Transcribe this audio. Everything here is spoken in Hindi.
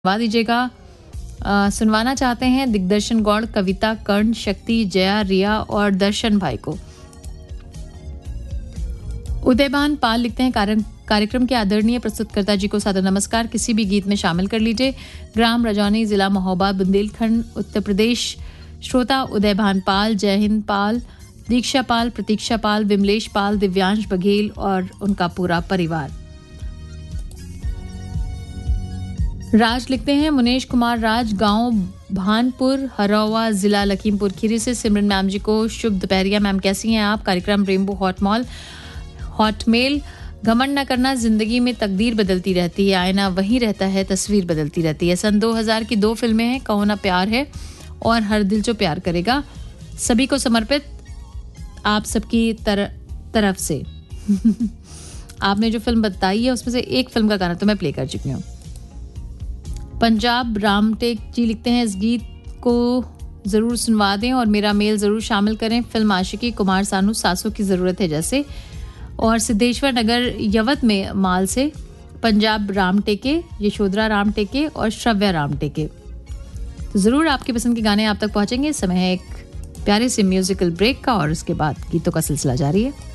सुनवा दीजिएगा। सुनवाना चाहते हैं दिग्दर्शन गौड़, कविता, कर्ण, शक्ति, जया, रिया और दर्शन भाई को। उदयभान पाल लिखते हैं कार्यक्रम के आदरणीय प्रस्तुतकर्ता जी को सादर नमस्कार, किसी भी गीत में शामिल कर लीजिए। ग्राम रजौनी, जिला महोबा, बुंदेलखंड, उत्तर प्रदेश। श्रोता उदयभान पाल, जय हिंद पाल, दीक्षा पाल, प्रतीक्षा पाल, विमलेश पाल, दिव्यांश बघेल और उनका पूरा परिवार। राज लिखते हैं मुनेश कुमार राज, गांव भानपुर, हरौवा, जिला लखीमपुर खीरी से। सिमरन मैम जी को शुभ दोपहरिया। मैम कैसी हैं आप? कार्यक्रम रेनबो हॉटमेल। घमंड न करना, जिंदगी में तकदीर बदलती रहती है, आईना वही रहता है, तस्वीर बदलती रहती है। सन 2000 की 2 फिल्में हैं, कहो ना प्यार है और हर दिल जो प्यार करेगा, सभी को समर्पित आप सबकी तरफ से। आपने जो फिल्म बताई है उसमें से एक फिल्म का गाना तो मैं प्ले कर चुकी हूँ। पंजाब रामटेक जी लिखते हैं इस गीत को ज़रूर सुनवा दें और मेरा मेल ज़रूर शामिल करें। फिल्म आशिकी, कुमार सानू, सासों की ज़रूरत है जैसे। और सिद्धेश्वर नगर यवत में माल से पंजाब रामटेके, यशोधरा रामटेके और श्रव्या रामटेके। तो ज़रूर आपकी पसंद के गाने आप तक पहुँचेंगे। समय है एक प्यारे से म्यूजिकल ब्रेक का और उसके बाद गीतों का सिलसिला जारी है।